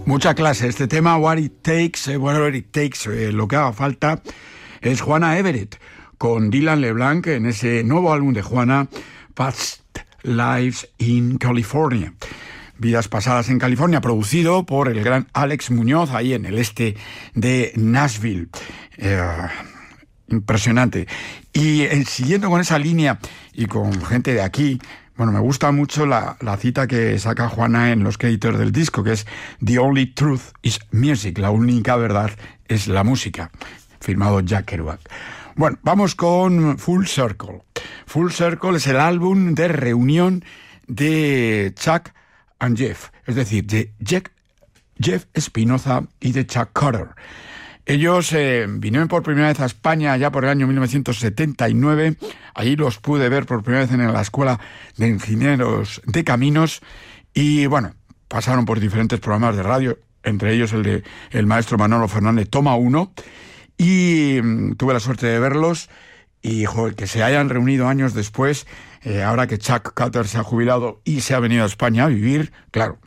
Mucha clase. Este tema, What It Takes, Whatever It Takes, lo que haga falta, es Juana Everett, con Dylan LeBlanc en ese nuevo álbum de Juana, Past Lives in California. Vidas pasadas en California, producido por el gran Alex Muñoz, ahí en el este de Nashville. Impresionante. Y siguiendo con esa línea y con gente de aquí, bueno, me gusta mucho la cita que saca Juana en los créditos del disco, que es The Only Truth is Music, la única verdad es la música, firmado Jack Kerouac. Bueno, vamos con Full Circle. Full Circle es el álbum de reunión de Chuck and Jeff, es decir, de Jeff Espinoza y de Chuck Carter. Ellos vinieron por primera vez a España ya por el año 1979. Allí los pude ver por primera vez en la Escuela de Ingenieros de Caminos. Y bueno, pasaron por diferentes programas de radio, entre ellos el de el maestro Manolo Fernández, Toma 1. Y tuve la suerte de verlos. Y joder, que se hayan reunido años después, ahora que Chuck Carter se ha jubilado y se ha venido a España a vivir, claro,